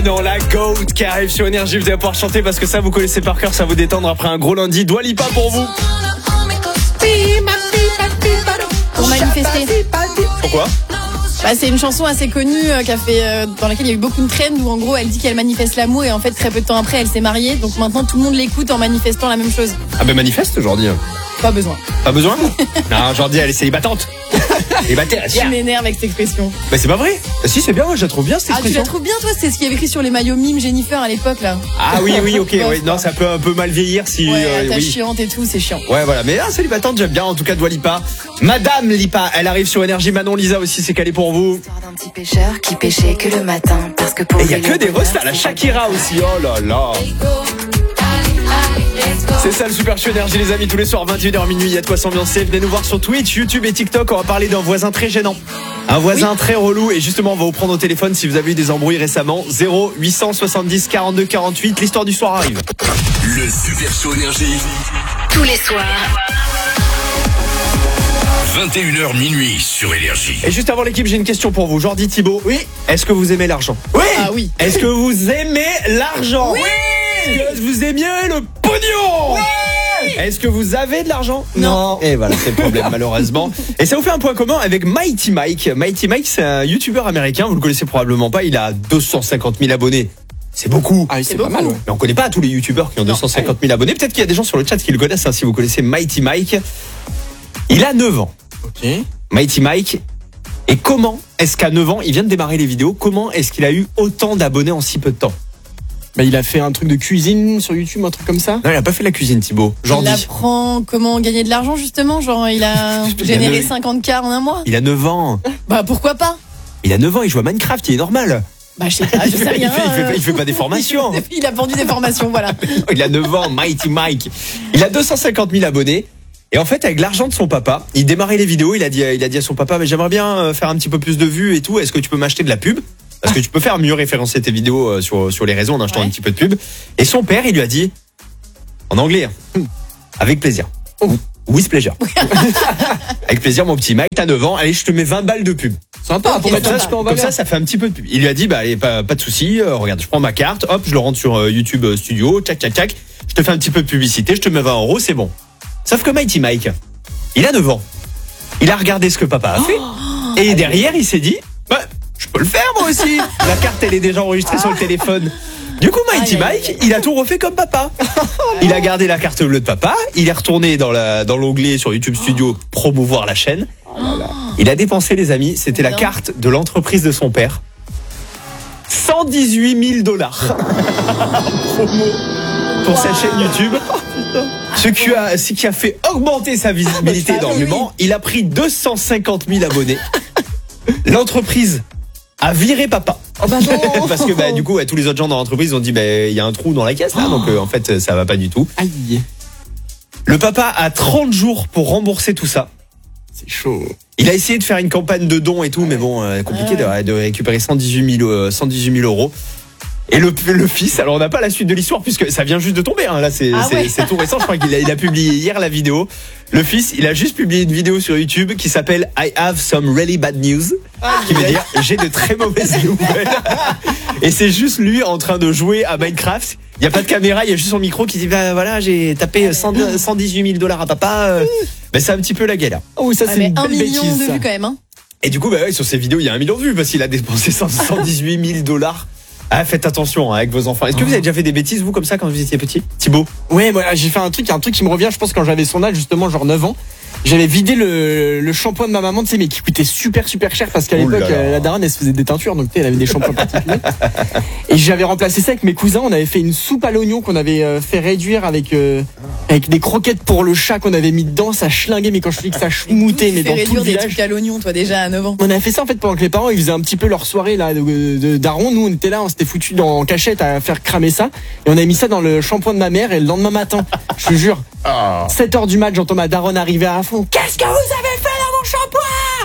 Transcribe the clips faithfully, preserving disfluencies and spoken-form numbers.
maintenant la GOAT qui arrive sur Énergie. Vous allez pouvoir chanter parce que ça vous connaissez par cœur, ça vous détendre après un gros lundi. Dua Lipa pour vous. Pour manifester. Pourquoi? Bah, c'est une chanson assez connue euh, qui a fait, euh, dans laquelle il y a eu beaucoup de trends où en gros elle dit qu'elle manifeste l'amour et en fait très peu de temps après elle s'est mariée. Donc maintenant tout le monde l'écoute en manifestant la même chose. Ah ben manifeste aujourd'hui. Pas besoin. Pas besoin? Non, aujourd'hui elle est célibatante. Célibataire, Tu m'énerves avec cette expression. Bah c'est pas vrai. Si c'est bien, moi je la trouve bien cette Ah tu expression. la trouves bien toi? C'est ce qu'il y avait écrit sur les maillots mime Jennifer à l'époque là. Ah oui oui ok Ouais, ouais, non ça peut un peu mal vieillir si Ouais, euh, ta oui. chiante et tout, c'est chiant. Ouais voilà, mais ah, célibatante j'aime bien en tout cas Dua Lipa. Madame Lipa, elle arrive sur Énergie. Manon Lisa aussi c'est calé pour vous. Histoire d'un petit pêcheur qui pêchait que le matin parce que pour Et il y a lui, que le des bonheur, restas, la c'est Shakira aussi. Oh là là. C'est ça le Super Show Énergie les amis, tous les soirs vingt et une heures minuit, il y a de quoi s'ambiancer. Venez nous voir sur Twitch, YouTube et TikTok. On va parler d'un voisin très gênant, un voisin oui. très relou. Et justement on va vous prendre au téléphone si vous avez eu des embrouilles récemment. Zéro huit cent soixante-dix quarante-deux quarante-huit. L'histoire du soir arrive. Le Super Show Énergie tous les soirs vingt et une heures minuit sur Énergie. Et juste avant l'équipe, j'ai une question pour vous. Jordi, Thibaut, oui. Est-ce que vous aimez l'argent? Oui. Ah oui. Est-ce que vous aimez l'argent? Oui. Est-ce que vous aimez le pognon? Oui. Est-ce que vous avez de l'argent? Non. Et voilà, c'est le problème malheureusement. Et ça vous fait un point commun avec Mighty Mike. Mighty Mike, c'est un youtubeur américain, vous le connaissez probablement pas, il a deux cent cinquante mille abonnés. C'est beaucoup. Ah oui, c'est, c'est pas mal. Ouais. Mais on connaît pas tous les youtubeurs qui ont non. deux cent cinquante mille abonnés. Peut-être qu'il y a des gens sur le chat qui le connaissent, hein, si vous connaissez Mighty Mike. Il a neuf ans. Ok. Mighty Mike. Et comment est-ce qu'à neuf ans, il vient de démarrer les vidéos, comment est-ce qu'il a eu autant d'abonnés en si peu de temps? Bah, il a fait un truc de cuisine sur YouTube, un truc comme ça. Non, il a pas fait la cuisine, Thibaut. Il apprend comment gagner de l'argent, justement. Genre, il a généré cinquante K en un mois. Il a neuf ans. Bah, pourquoi pas? Il a neuf ans, il joue à Minecraft, il est normal. Bah, je sais pas, je sais rien. il, fait, il, fait pas, il fait pas des formations. Il a vendu des formations, voilà. Il a neuf ans, Mighty Mike. Il a deux cent cinquante mille abonnés. Et en fait, avec l'argent de son papa, il démarrait les vidéos, il a dit, il a dit à son papa, mais j'aimerais bien faire un petit peu plus de vues et tout. Est-ce que tu peux m'acheter de la pub? Parce que tu peux faire mieux référencer tes vidéos sur, sur les réseaux en achetant ouais. un petit peu de pub. Et son père, il lui a dit, en anglais, avec plaisir. Oh. With pleasure. Avec plaisir, mon petit Mike, t'as neuf ans, allez, je te mets vingt balles de pub. Sympa, pour mettre ça, comme ça, ça fait un petit peu de pub. Il lui a dit, bah, allez, pas, pas de souci, euh, regarde, je prends ma carte, hop, je le rentre sur euh, YouTube Studio, tchac, tchac, tchac, je te fais un petit peu de publicité, je te mets vingt euros, c'est bon. Sauf que Mighty Mike, il a neuf ans. Il a regardé ce que papa a fait. Oh, et derrière, il s'est dit, bah, je peux le faire moi aussi. La carte, elle est déjà enregistrée sur le téléphone. Du coup, Mighty Mike, il a tout refait comme papa. Il a gardé la carte bleue de papa. Il est retourné dans la dans l'onglet sur YouTube Studio promouvoir la chaîne. Il a dépensé, les amis, c'était la carte de l'entreprise de son père. cent dix-huit mille dollars. Promo pour sa chaîne YouTube. Ce qui a, ce qui a fait augmenter sa visibilité énormément. Il a pris deux cent cinquante mille abonnés. L'entreprise a viré papa. Oh bah non. Parce que bah, du coup, ouais, tous les autres gens dans l'entreprise ont dit, bah, il y a un trou dans la caisse là, donc euh, en fait, ça va pas du tout. Aïe. Le papa a trente jours pour rembourser tout ça. C'est chaud. Il a essayé de faire une campagne de dons et tout, mais bon, euh, compliqué de, de récupérer cent dix-huit mille euros. Et le, le fils, alors on n'a pas la suite de l'histoire puisque ça vient juste de tomber, hein. Là c'est ah c'est, ouais. c'est tout récent, je crois qu'il a, il a publié hier la vidéo. Le fils, il a juste publié une vidéo sur YouTube qui s'appelle I have some really bad news, ah, qui veut dire j'ai de très mauvaises nouvelles. Et c'est juste lui en train de jouer à Minecraft. Il n'y a pas de caméra, il y a juste son micro qui dit bah, voilà, j'ai tapé cent dix-huit mille dollars à papa. Euh, bah, c'est un petit peu la galère. Oh, ça, ah, c'est mais une un belle million bêtise, de ça. vues quand même. Hein. Et du coup, bah, ouais, sur ses vidéos, il y a un million de vues parce qu'il a dépensé cent dix-huit mille dollars. Ah, faites attention hein, avec vos enfants. Est-ce que vous avez déjà fait des bêtises, vous, comme ça, quand vous étiez petit, Thibaut? Ouais, moi, j'ai fait un truc, un truc qui me revient, je pense, quand j'avais son âge, justement, genre neuf ans. J'avais vidé le, le shampoing de ma maman, tu sais, mais qui coûtait super, super cher parce qu'à Ouh l'époque, là là. la daronne, elle se faisait des teintures, donc tu sais, elle avait des shampoings particuliers. Et j'avais remplacé ça avec mes cousins. On avait fait une soupe à l'oignon qu'on avait euh, fait réduire avec, euh, avec des croquettes pour le chat qu'on avait mis dedans. Ça schlinguait, mais quand je dis que ça schmoutait, mais dans tout le des village. trucs à l'oignon, toi, déjà à neuf ans. On avait fait ça en fait pendant que les parents ils faisaient un petit peu leur soirée là de, de daron. Nous on était là, on s'était foutu dans en cachette à faire cramer ça et on avait mis ça dans le shampoing de ma mère et le lendemain matin, je te jure, sept heures du mat, j'entends ma daronne arriver à fond. Qu'est-ce que vous avez fait dans mon shampoing?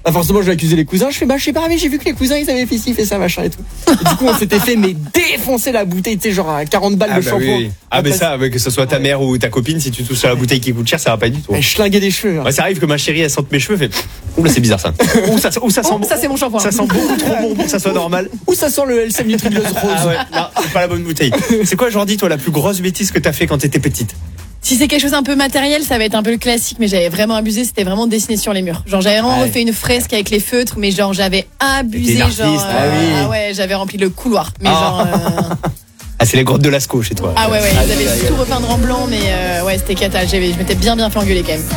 Bah, forcément, je vais accuser les cousins. Je fais, bah, je sais pas, mais j'ai vu que les cousins, ils avaient fait ci, fait ça, machin et tout. Et du coup, on s'était fait, mais défoncer la bouteille, tu sais, genre à quarante balles Ah de bah shampoing. oui. Ah mais ça, ouais, que ce soit ta mère ou ta copine, si tu touches à la bouteille qui coûte cher, ça va pas du tout. Elle schlinguait des cheveux. hein. Ouais, ça arrive que ma chérie elle sente mes cheveux, fait ouh là c'est bizarre ça. Ouh ça, ouh, ça sent Oh, ça, c'est mon shampoing. Ça sent beaucoup trop bon pour que ça soit normal. Ou ça sent le L C M Nutriglos rose. Ah ouais, non, c'est pas la bonne bouteille. C'est quoi Jordi toi la plus grosse bêtise que t'as fait quand t'étais petite? Si c'est quelque chose un peu matériel, ça va être un peu le classique, mais j'avais vraiment abusé, c'était vraiment dessiné sur les murs. Genre j'avais vraiment Ouais. refait une fresque avec les feutres, mais genre j'avais abusé, T'es une artiste, genre ah oui. ah ouais, j'avais rempli le couloir. Mais Ah. genre euh, Ah c'est les grottes de Lascaux chez toi. ah ouais ouais, Ah, ils avaient aïe, aïe, tout aïe. repeindre en blanc, mais euh, ouais c'était cata. J'avais, je m'étais bien bien fait engueuler quand même.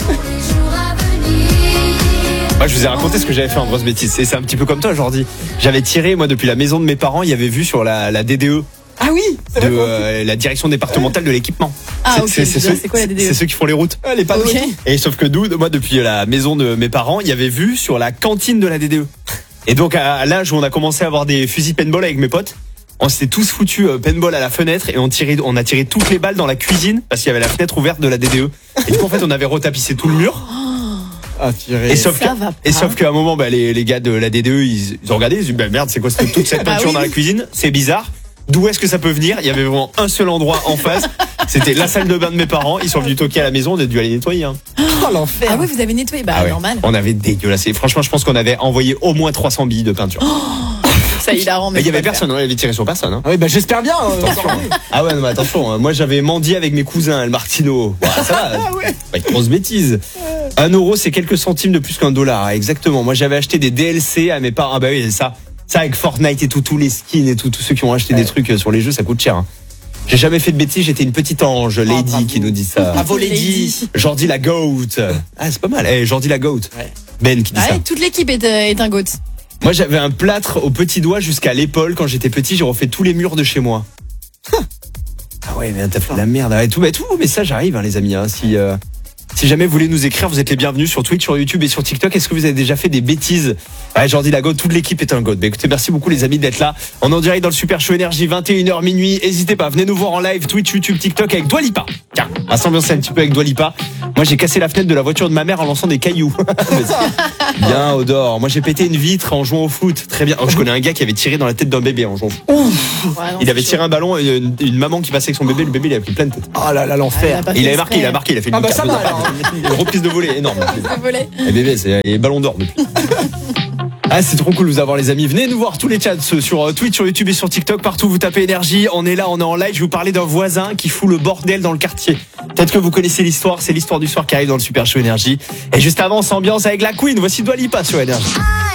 Moi je vous ai raconté ce que j'avais fait en grosse bêtise. C'est, c'est un petit peu comme toi Jordi. J'avais tiré moi depuis la maison de mes parents, il y avait vu sur la, la D D E Ah oui, c'est de vrai. euh, la direction départementale de l'équipement. Ah, c'est, ok, c'est, c'est, je veux dire, ceux, c'est quoi la D D E? c'est ceux qui font les routes. Ah, les panneaux. Ok. Et sauf que nous, moi, depuis la maison de mes parents, il y avait vu sur la cantine de la D D E. Et donc, à, à l'âge où on a commencé à avoir des fusils paintball avec mes potes, on s'était tous foutus euh, paintball à la fenêtre et on tirait, on a tiré toutes les balles dans la cuisine parce qu'il y avait la fenêtre ouverte de la D D E. Et du coup, en fait, on avait retapissé tout le mur. Ah, tiré. Et sauf, ça que, va pas. et sauf qu'à un moment, bah, les, les gars de la D D E, ils, ils ont regardé, ils ont dit, bah, merde, c'est quoi cette- toute cette Bah peinture oui, dans la oui. cuisine? C'est bizarre. D'où est-ce que ça peut venir? Il y avait vraiment un seul endroit en face. C'était la salle de bain de mes parents. Ils sont venus toquer à la maison, on a dû aller nettoyer. Hein. Oh, l'enfer. Ah oui, vous avez nettoyé, bah Ah ouais. normal. On avait dégueulassé. Franchement, je pense qu'on avait envoyé au moins trois cents billes de peinture. Ça il a Mais il y avait personne, hein, il avait tiré sur personne. Hein. Ah oui, bah, j'espère bien. euh, Ah ouais, non, mais attention, hein, moi j'avais mendié avec mes cousins, le Martino. Bon, ça va, pas une grosse bêtise. Un euro, c'est quelques centimes de plus qu'un dollar, hein, exactement. Moi j'avais acheté des D L C à mes parents. Ah bah oui, c'est ça. Ça avec Fortnite et tout, tous les skins et tout, tous ceux qui ont acheté des trucs euh, sur les jeux, ça coûte cher. Hein. J'ai jamais fait de bêtises, j'étais une petite ange, Lady bravo. qui nous dit ça. Bravo, Lady. Lady. Jordi la goat. Ah, c'est pas mal. Eh, Jordi la goat. Ouais. Ben qui dit ça. Ouais, toute l'équipe est, euh, est un goat. Moi, j'avais un plâtre au petit doigt jusqu'à l'épaule. Quand j'étais petit, j'ai refait tous les murs de chez moi. Ah ouais, mais t'as fait de la merde. Ouais, tout, mais tout vos messages arrivent, hein, les amis. Hein. Si, euh, si jamais vous voulez nous écrire, vous êtes les bienvenus sur Twitch, sur YouTube et sur TikTok. Est-ce que vous avez déjà fait des bêtises? Ouais, Jordi la goat, toute l'équipe est un goat. Bah, écoutez, merci beaucoup les amis d'être là. On est en direct dans le Super Show Énergie, vingt et une heures minuit. N'hésitez pas, venez nous voir en live, Twitch, YouTube, TikTok avec Dua Lipa. Tiens, on va s'ambiancer un petit peu avec Dua Lipa. Moi, j'ai cassé la fenêtre de la voiture de ma mère en lançant des cailloux. Bien, Odor. Moi, j'ai pété une vitre en jouant au foot. Très bien. Oh, je connais un gars qui avait tiré dans la tête d'un bébé en jouant au foot. Ouais, non, Il avait c'est tiré un ballon et une, une maman qui passait avec son bébé. Le bébé, il a pris plein de tête. Oh là là, chaud. l'enfer. Ah, pas Il fait avait marqué, il a exprès. marqué, il a fait une Ah bah ça lucarne. va, alors. Une reprise de volée énorme. Ça volait. Les bébés, c'est les ballons d'or depuis. Ah, c'est trop cool de vous avoir les amis. Venez nous voir tous les chats sur Twitch, sur YouTube et sur TikTok. Partout, vous tapez énergie. On est là, on est en live. Je vais vous parler d'un voisin qui fout le bordel dans le quartier. Peut-être que vous connaissez l'histoire. C'est l'histoire du soir qui arrive dans le Super Show Énergie. Et juste avant, on s'ambiance avec la Queen. Voici Dua Lipa sur Énergie.